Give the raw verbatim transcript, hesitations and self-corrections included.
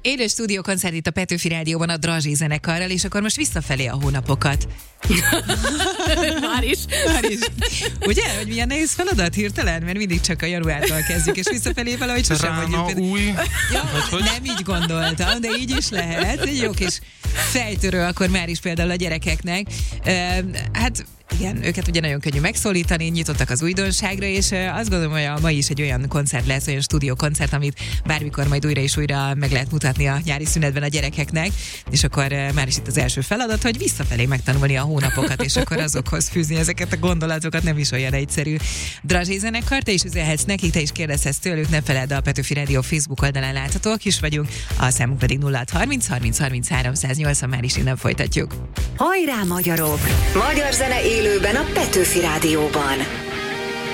Élő stúdiókoncert itt a Petőfi Rádióban a Drazsi zenekarral, és akkor most visszafelé a hónapokat. Már is. Már is. Ugye, hogy milyen nehéz feladat hirtelen? Mert mindig csak a januártól kezdjük, és visszafelé valahogy sosem mondjuk. új. Ja, nem így gondoltam, de így is lehet. Egy jó kis fejtörő akkor már is például a gyerekeknek. Hát igen, őket ugye nagyon könnyű megszólítani, nyitottak az újdonságra, és azt gondolom, hogy a mai is egy olyan koncert lesz, olyan stúdiókoncert, amit bármikor majd újra és újra meg lehet mutatni a nyári szünetben a gyerekeknek, és akkor már is itt az első feladat, hogy visszafelé megtanulni a hónapokat, és akkor azokhoz fűzni ezeket a gondolatokat, nem is olyan egyszerű. Drazsi zenekar, te is üzenhetsz nekik, te is kérdezhetsz tőlük, ne feledd, a Petőfi Rádió Facebook oldalán láthatóak is vagyunk, a számunk pedig nulla harminc harminc harminchárom száz nyolc, már is innen folytatjuk. Hajrá magyarok! Magyar zene élőben a Petőfi Rádióban.